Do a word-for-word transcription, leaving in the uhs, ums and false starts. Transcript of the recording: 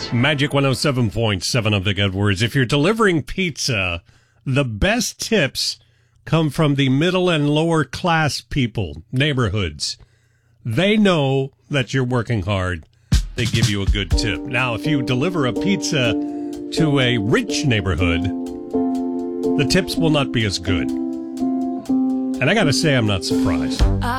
Magic one oh seven point seven of the good words. If you're delivering pizza, the best tips come from the middle and lower class people, neighborhoods. They know that you're working hard. They give you a good tip. Now, if you deliver a pizza to a rich neighborhood, the tips will not be as good. And I got to say, I'm not surprised.